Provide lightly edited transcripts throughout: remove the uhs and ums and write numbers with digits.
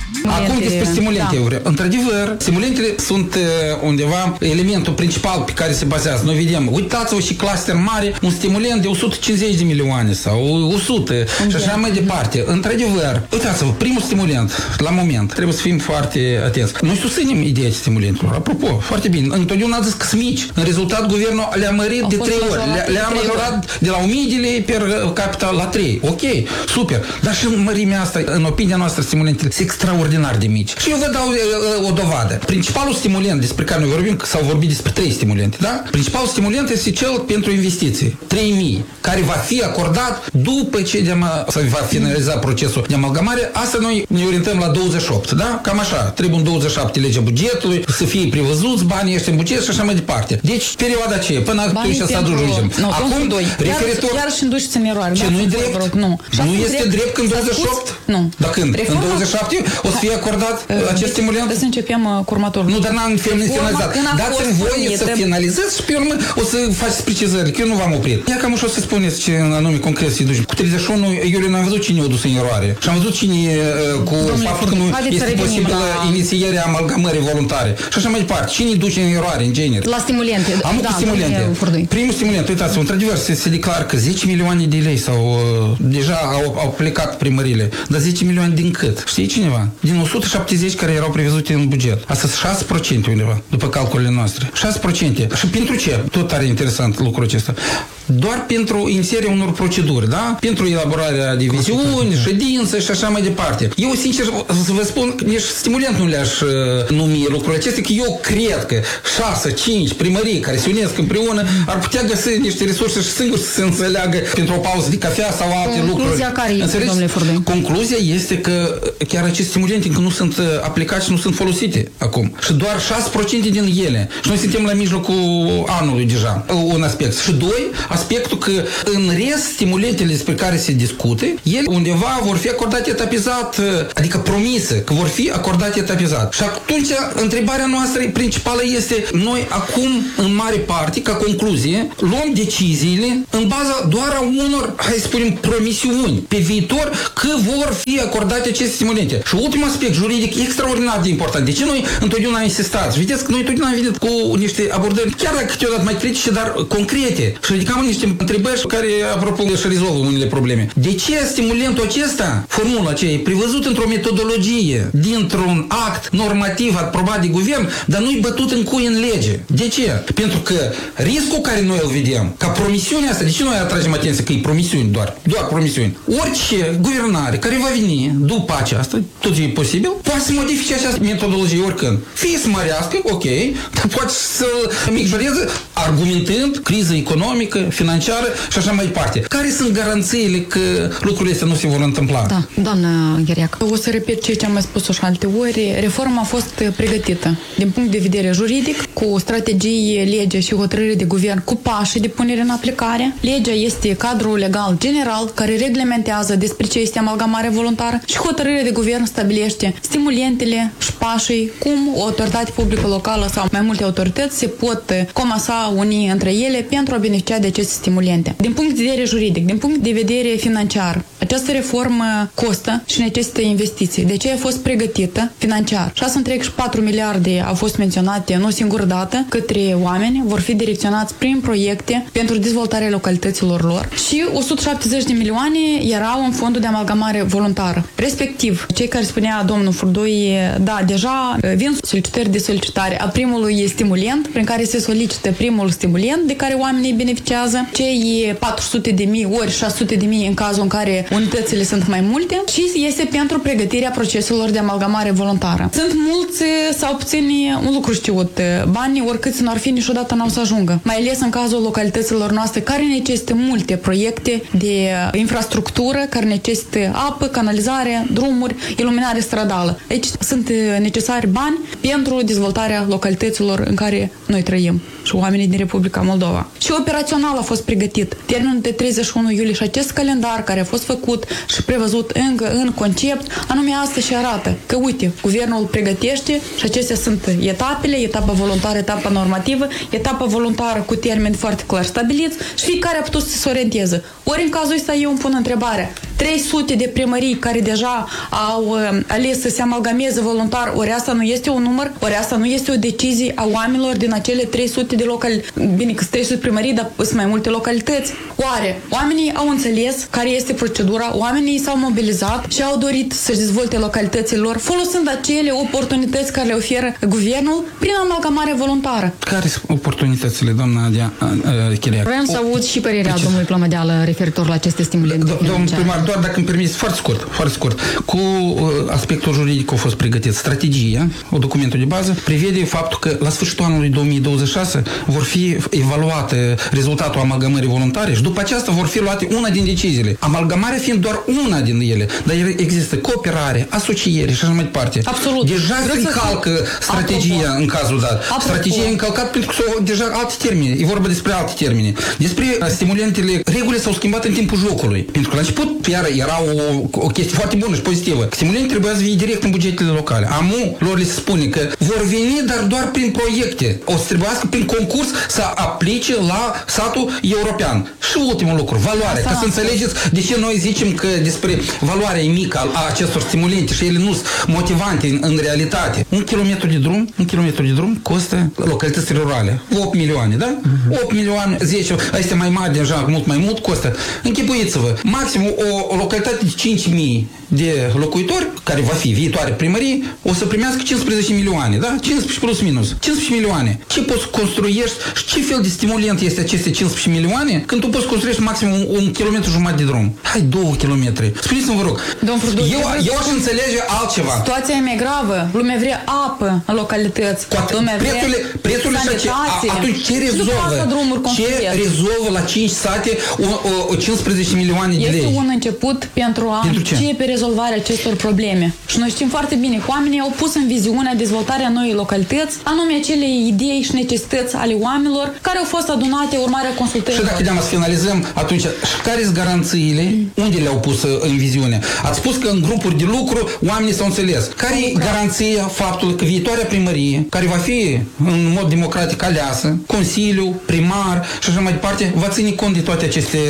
Acum despre stimulente. Da. Într-adevăr, stimulentele sunt undeva elementul principal pe care se bazează. Noi vedem, uitați-vă și cluster mare, un stimulent de 150 de milioane sau 100 și așa mai departe. Într-adevăr, uitați-vă, primul stimulent, la moment, trebuie să fim foarte atenți. Noi susținem ideea stimulentelor. Apropo, foarte bine. Întotdeauna a zis că sunt mici. În rezultat, guvernul le-a mărit de 3 ori. Le-a majorat de la 1000 de lei per capita la 3. Ok, super. Dar și mărimea asta, în opinia noastră, stimulentele sunt extraordinar de mici. Și eu vă dau o dovadă. Principalul stimulant despre care noi vorbim, s-au vorbit despre 3 stimulente, da? Principalul stimulant este cel pentru investiții. 3000, care va fi acordat după ce se va finaliza procesul de amalgamare. Asta noi ne orientăm la 28, da? Cam așa. Trebuie în 27 legea bugetului, să fie prevăzuți banii ăștia în buget și așa mai departe. Deci, perioada aceea, până atunci să ajungem. Acum, referitor... Iar și induceți în eroare. Ce, nu-i drept? Nu. Nu este drept când 28? Nu. Dar când? În 27 o să fie acordat acest stimulant? Să începem cu următorul. Nu, dar n-am finalizat. Dați-mi voie să finalizez și pe urmă o să faceți precizări, că eu nu v-am oprit. Ia cam ușor să spuneți ce anume concret să-i duci. Cu 31 iulie n-am văzut cine o dus în eroare. Și am văzut cine cu faptul că nu este posibilă inițierea amalgamării voluntare. Și așa mai departe. Cine duce în eroare, în genere? La stimulente. Am cu stimulente. Primul stimulent, uitați-vă, într-adevăr, se declară că 10 milioane de lei sau deja au plecat primările. Dar 10 milioane din cât? Știi cineva? Din 170 care erau prevăzute în buget. Asta sunt 6% undeva, după calculele noastre. 6%. Și pentru ce? Tot are interesant lucrul acesta. Doar pentru inițierea unor proceduri, da? Pentru elaborarea de viziuni, ședințe și așa mai departe. Eu, sincer, să vă spun, nici stimulant nu le-aș numi lucrurile acestea, că eu cred că 6-5 primării care se unesc împreună ar putea găsi niște resurse și singuri să se înțeleagă pentru o pauză de cafea sau alte lucruri. Concluzia care este, domnule Furdoi? Concluzia este că chiar aceste stimulente încă nu sunt aplicate și nu sunt folosite acum. Și doar 6% din ele. Și noi suntem la mijlocul anului deja. Un aspect. Și doi, aspectul că în rest stimulentele despre care se discute, ele undeva vor fi acordate etapizat, adică promise că vor fi acordate etapizat. Și atunci întrebarea noastră principală este, noi acum în mare parte, ca concluzie, luăm deciziile în baza doar a unor, hai să spunem, promisiuni pe viitor că vor fi acordate aceste stimulente. Și ultimul aspect juridic extraordinar de important. De ce noi întotdeauna am insistat? Și vedeți că noi întotdeauna am venit cu niște abordări, chiar dacă câteodată mai critice, dar concrete. Și ridicam niște întrebări care, apropo, și rezolvă unele probleme. De ce stimulentul acesta, formula aceea, e prevăzut într-o metodologie, dintr-un act normativ aprobat de guvern, dar nu-i bătut în cui în lege? De ce? Pentru că riscul care noi îl vedem, ca promisiunea asta, de ce noi atragem atenție că e promisiuni doar promisiuni? Orice guvernare care va veni după aceasta, tot e posibil, poate să modifice această metodologie oricând. Fie să mărească, ok, dar poate să micșoreze argumentând criză economică, financiară și așa mai departe. Care sunt garanțiile că lucrurile astea nu se vor întâmpla? Da, doamna Gheriac. O să repet ce am mai spus-o și alte ori. Reforma a fost pregătită din punct de vedere juridic, cu strategie, lege și hotărâre de guvern, cu pași de punere în aplicare. Legea este cadrul legal general care reglementează despre ce este amalgamare voluntară și hotărârea de guvern stabilește stimulentele și pașii, cum o autoritate publică locală sau mai multe autorități se pot comasa unii între ele pentru a beneficia de aceste stimulente. Din punct de vedere juridic, din punct de vedere financiar, această reformă costă și necesită investiții. De ce a fost pregătită financiar? 6,4 miliarde au fost menționate nu o singură dată către oameni, vor fi direcționați prin proiecte pentru dezvoltarea localităților lor și 170 de milioane erau în fondul de amalgamare voluntară. Respectiv, cei care spunea domnul Furdoi, da, deja vin solicitări de solicitare a primului stimulent, prin care se solicită primul stimulent de care oamenii beneficiază, cei 400.000 ori 600.000 în cazul în care unitățile sunt mai multe și este pentru pregătirea proceselor de amalgamare voluntară. Sunt mulți sau puțini, un lucru știut, banii oricât nu ar fi niciodată n-au să ajungă, mai ales în cazul localităților noastre care necesită multe proiecte de infrastructură, care necesită apă, canalizare, drumuri, iluminare stradală. Aici sunt necesari bani pentru dezvoltarea localităților în care noi trăim și oamenii din Republica Moldova. Și operațional a fost pregătit termenul de 31 iulie și acest calendar care a fost făcut și prevăzut încă în concept, anume asta și arată că, uite, guvernul pregătește și acestea sunt etapele, etapa voluntară, etapa normativă, etapa voluntară cu termeni foarte clar stabiliți și fiecare a putut să se orienteze. Ori în cazul ăsta eu îmi pun întrebarea, 300 de primării care deja au ales să se amalgameze voluntar, ori asta nu este un număr, ori asta nu este o decizie a oamenilor din acele 300 de localități. Bine, că sunt 300 primării, dar sunt mai multe localități. Oare oamenii au înțeles care este procedura, oamenii s-au mobilizat și au dorit să-și dezvolte localitățile lor, folosind acele oportunități care le oferă guvernul prin amalgamare voluntară. Care sunt oportunitățile, doamna Chiriac? Vreau să aud și părerea domnului Plămădeală referitor la aceste stimulente. Domnul primar, doar dacă îmi permiteți, foarte scurt. Cu aspectul juridic a fost pregătit strategia, documentul de bază, prevede faptul că la sfârșitul anului 2026 vor fi evaluate rezultatul amalgamării voluntare și după aceasta vor fi luate una din deciziile. Amalgamarea fiind doar una din ele, dar există cooperare, asociere și așa mai departe. Absolut. Deja se încalcă strategia în cazul dat. Strategia e încălcat pentru că sunt deja alte termene. E vorba despre alte termene. Despre stimulentele, regulile s-au schimbat în timpul jocului. Pentru că la început, iar era o chestie foarte bună și pozitivă. Stimulentele trebuia să fie direct în bugetele locale. Lor le se spune că vor veni, dar doar prin proiecte. O să trebuiască prin concurs să aplice la satul european. Și ultimul lucru, valoare. Ca să înțelegeți de ce noi zicem că despre valoarea mică a acestor stimulente și ele nu sunt motivante în realitate. Un kilometru de drum costă localitățile rurale. 8 milioane, da? 8 milioane, 10, astea mai mari deja, mult mai mult costă. Închipuiți-vă, maxim o localitate de 5.000 de locuitori, care va fi viitoare primărie, o să primească 15 milioane, da? 15 plus minus. 15 milioane. Ce poți construiești și ce fel de stimulent este aceste 15 milioane când tu poți construiești maxim un kilometru jumătate de drum? Hai 2 kilometri. Spuneți-mi, vă rog. Eu aș înțelege altceva. Situația e mai gravă. Lumea vrea apă în localități. Prețurile și atunci ce rezolvă la 5 sate 15 milioane de lei? Este un început pentru a începe rezolvarea acestor probleme. Și noi știm foarte bine că oamenii au pus în viziunea dezvoltarea noii localități, anume acele idei și necesități ale oamenilor care au fost adunate urmarea consultărilor. Și dacă de-am să finalizăm, atunci care sunt garanțiile? Unde le-au pus în viziune? Ați spus că în grupuri de lucru oamenii s-au înțeles. Care e garanția faptului că viitoarea primărie, care va fi în mod democratic aleasă, Consiliul, primar și așa mai departe, va ține cont de toate aceste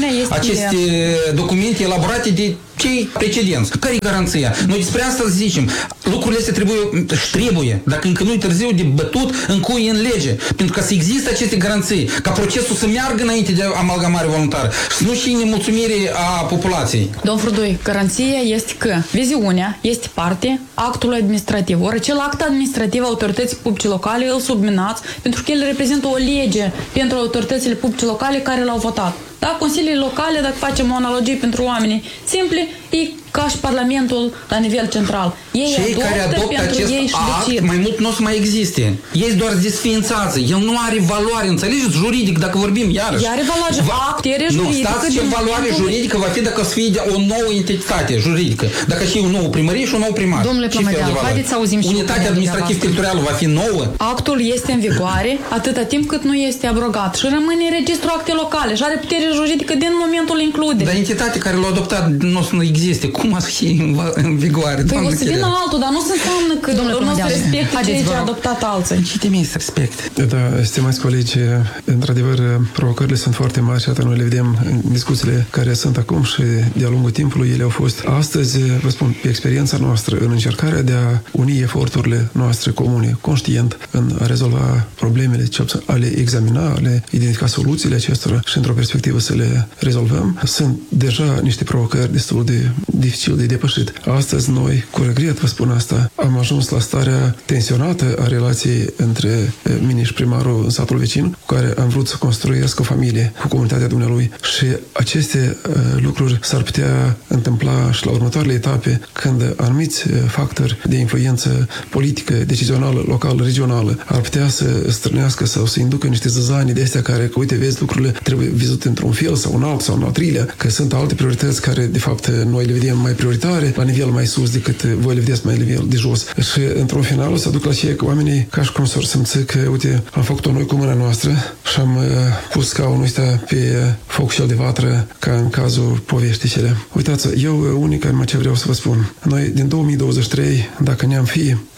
documente elaborate de cei precedenți. Care e garanția? Noi despre asta zicem. Lucrurile astea trebuie, dacă încă nu-i târziu, de bătut în cui în lege. Pentru că să există aceste garanții, ca procesul să meargă înainte de amalgamare voluntară și nu și nemulțumire a populației. Domn Frudoi, garanția este că viziunea este parte actului administrativ. Ori acel act administrativ autorității publice locale îl subminați pentru că el reprezintă o lege pentru autoritățile publice locale care l-au votat. Da, consiliile locale, dacă facem o analogie pentru oamenii simpli, e ca și Parlamentul la nivel central. Cei care adoptă acest act, mai mult nu o să mai existe. Ei doar desființați. El nu are valoare, înțelegeți? Juridic, dacă vorbim iarăși. Are valoare juridică. Nu, stați ce valoare juridică va fi dacă o să fie o nouă entitate juridică. Dacă și o nouă primărie și un nou primar. Domnule Plămădeală, haideți să auzim și unitatea administrativ-teritorială va fi nouă? Actul este în vigoare atâta timp cât nu este abrogat și rămâne în registrul acte locale și are putere juridică din momentul includerii. Dar entitatea care l-a adoptat nu o să existe. Cum ar fi în vigoare? Păi o să vină altul, dar nu se înseamnă că nu se respectă ceea ce a adoptat alții. Ce te să respect? Da, stimați colegi, într-adevăr, provocările sunt foarte mari și atât noi le vedem în discuțiile care sunt acum și de-a lungul timpului ele au fost. Astăzi, vă spun, pe experiența noastră, în încercarea de a uni eforturile noastre comune, conștient, în a rezolva problemele, a le examina, a le identifica soluțiile acestora și într-o perspectivă să le rezolvăm, sunt deja niște provocări destul de dificil de depășit. Astăzi noi, cu regret vă spun asta, am ajuns la starea tensionată a relației între mine și primarul în satul vecin, cu care am vrut să construiesc o familie cu comunitatea dumnealui și aceste lucruri s-ar putea întâmpla și la următoarele etape când anumiți factori de influență politică, decizională, locală, regională ar putea să strânească sau să inducă niște zăzanii de astea care, că uite, vezi, lucrurile trebuie văzute într-un fel sau un alt sau un al treilea, că sunt alte priorități care, de fapt, noi le vedem mai prioritare, la nivel mai sus decât voi le vedeți mai nivel de jos. Și, într-un final, o să duc la ceea că oamenii, ca și cum s-or simți că, uite, am făcut-o noi cu mâna noastră și am pus scaunul ăsta pe foc și de vatră, ca în cazul poveștii cele. Uitați, eu, unica, ce vreau să vă spun, noi, din 2023, dacă ne-am fi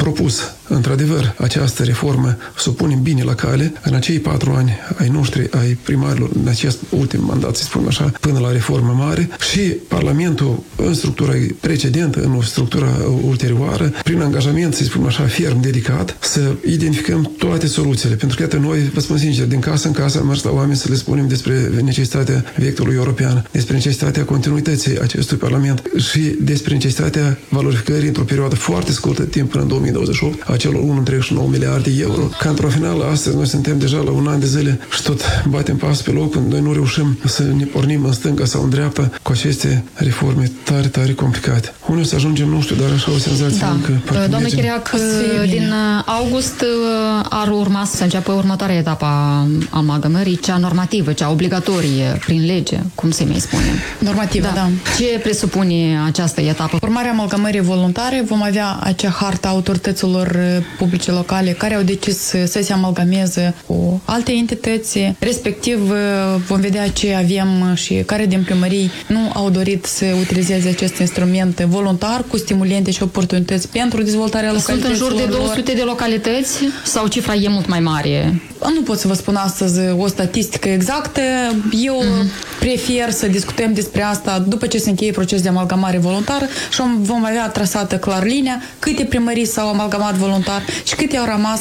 propus, într-adevăr, această reformă să o punem bine la cale în acei 4 ani ai noștri, ai primarilor, în acest ultim mandat, să spun așa, până la reformă mare și Parlamentul în structura precedentă, în structura ulterioară, prin angajament, să spun așa, ferm, dedicat, să identificăm toate soluțiile. Pentru că, iată, noi, vă spun sincer, din casă în casă am mers la oameni să le spunem despre necesitatea vectorului european, despre necesitatea continuității acestui Parlament și despre necesitatea valorificării într-o perioadă foarte scurtă de timp până în 2028 a celor 1,39 miliarde de euro. Ca într-o finală, astăzi noi suntem deja la un an de zile și tot batem pas pe loc când noi nu reușim să ne pornim în stânga sau în dreapta cu aceste reforme tare, tare complicate. Unde o să ajungem, nu știu, dar așa o senzație încă... Doamne Chiriac, din august ar urma să înceapă următoarea etapă a amalgamării, cea normativă, cea obligatorie, prin lege, cum se mai spune. Normativă, da. Ce presupune această etapă? Urmarea amalgamării voluntare vom avea acea hartă a autorităților publice locale care au decis să se amalgameze cu alte entități, respectiv vom vedea ce avem și care din primării nu au dorit să utilizeze acest instrument voluntar cu stimulente și oportunități pentru dezvoltarea localităților. Sunt în jur de 200 de localități sau cifra e mult mai mare? Nu pot să vă spun astăzi o statistică exactă. Eu prefer să discutăm despre asta după ce se încheie procesul de amalgamare voluntară și vom avea trasată clar linia câte primării s-au amalgamat voluntar și câte au rămas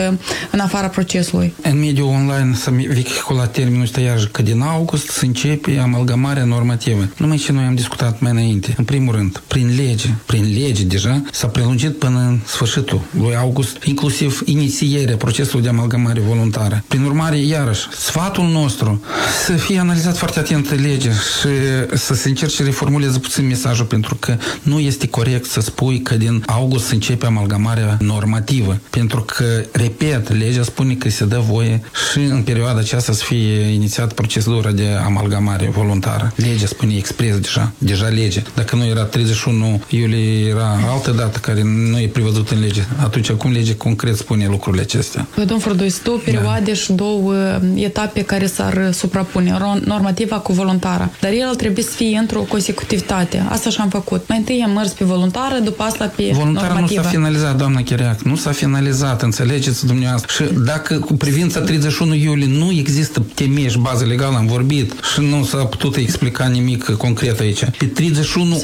în afara procesului. În mediul online s-a vehiculat termenul ăsta iarăși că din august se începe amalgamarea normativă. Numai ce noi am discutat mai înainte. În primul rând, prin lege deja s-a prelungit până în sfârșitul lui august, inclusiv inițierea procesului de amalgamare voluntară. Prin urmare, iarăși, sfatul nostru să fie analizat foarte atent legea și să se încerce să reformuleze puțin mesajul, pentru că nu este corect să spui că din august se începe amalgamarea normativă, pentru că, repet, legea spune că se dă voie și în perioada aceasta să fie inițiat procedura de amalgamare voluntară. Legea spune expres deja lege. Dacă nu era 31 iulie, era altă dată care nu e prevăzută în lege. Atunci, acum legea concret spune lucrurile acestea. Domnul Frodoi, sunt două perioade și două etape care s-ar suprapune, normativa cu voluntară. Dar el trebuie să fie într-o consecutivitate. Asta și-am făcut. Mai întâi am mers pe voluntară, după asta pe voluntară normativă. Nu s-a finalizat, doamna Chiriac. Nu s-a finalizat, înțelegeți dumneavoastră. Și dacă cu privința 31 iulie nu există temei și bază legală, am vorbit și nu s-a putut explica nimic concret aici. Pe 31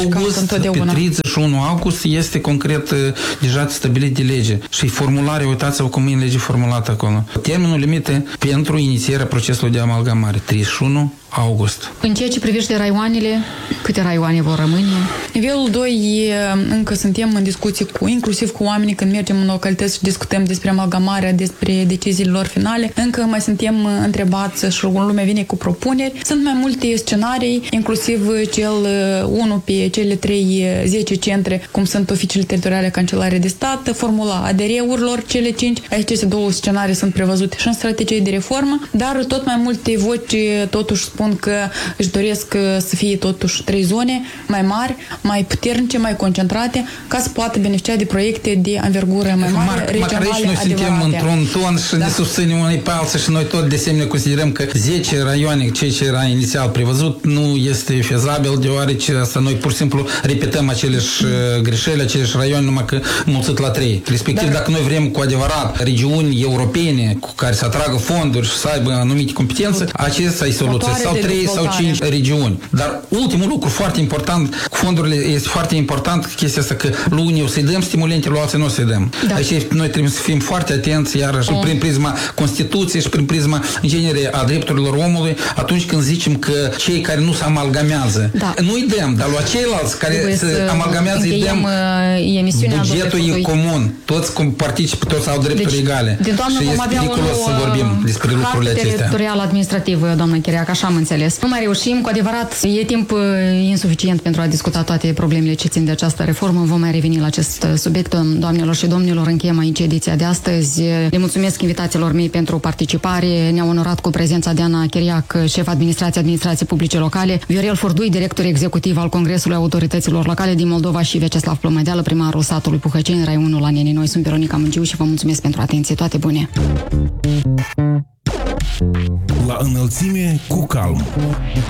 august este concret deja stabilit de lege. Și formularea, uitați-vă cum e în lege formulată acolo. Termenul limite pentru inițierea procesului de amalgamare, 31 august. În ceea ce privește raioanele, câte raioane vor rămâne? Nivelul 2 încă suntem în discuții inclusiv cu oamenii când mergem în localități și discutăm despre amalgamarea, despre deciziile lor finale. Încă mai suntem întrebați și lumea vine cu propuneri. Sunt mai multe scenarii, inclusiv cel 1 pe cele 10 centre, cum sunt oficiile teritoriale Cancelare de Stat, formula ADR-urilor, cele 5. Aceste două scenarii sunt prevăzute și în strategie de reformă, dar tot mai multe voci totuși spun că își doresc să fie totuși 3 zone mai mari, mai puternice, mai concentrate, ca să poată beneficia de proiecte de anvergură mai mare, regionale, adevărate. Noi suntem într-un ton și ne susținem unii pe alții și noi tot de asemenea considerăm că 10 raioane, ceea ce era inițial prevăzut, nu este fezabil, deoarece asta noi pur și simplu repetăm aceleși greșeli, aceleși raioane, numai că mulțit la 3. Respectiv, dacă noi vrem cu adevărat regiuni europene cu care să atragă fonduri și să aibă anumite competențe, acesta e soluția. Sau 3 sau 5 regiuni. Dar ultimul lucru foarte important cu fondurile este foarte important chestia asta că lui unii o să-i dăm stimulente, lui alții nu o să-i dăm. Da. Deci noi trebuie să fim foarte atenți iarăși prin prisma Constituției și prin prisma în genere a drepturilor omului atunci când zicem că cei care nu se amalgamează nu-i dăm, dar la ceilalți care se amalgamează îi dăm bugetul e comun. Toți participă, toți au drepturi egale. De doamnă vom avea să vorbim despre lucrurile acestea. Teritorial administrativ, doamnă Chiriac, așa am înțeles. Nu mai reușim, cu adevărat, e timp insuficient pentru a discuta toate problemele ce țin de această reformă. Vom mai reveni la acest subiect, doamnelor și domnilor. Încheiem aici ediția de astăzi. Le mulțumesc invitațiilor mei pentru participare. Ne-au onorat cu prezența Diana Chiriac, șef administrației publice locale, Viorel Furdui, director executiv al Congresului Autorităților Locale din Moldova și Veceslav Plomedeală, primarul satului Puhăceni, Raionul Aneni. Noi sunt Veronica Mungiu și vă mulțumesc pentru atenție. Toate bune! La înălțime cu calm.